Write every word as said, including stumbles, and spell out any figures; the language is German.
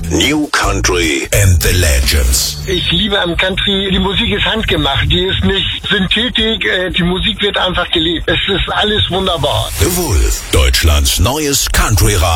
New Country and the Legends. Ich liebe am Country, die Musik ist handgemacht, die ist nicht Synthetik, äh, die Musik wird einfach gelebt. Es ist alles wunderbar. The Wolf, Deutschlands neues Country-Radio.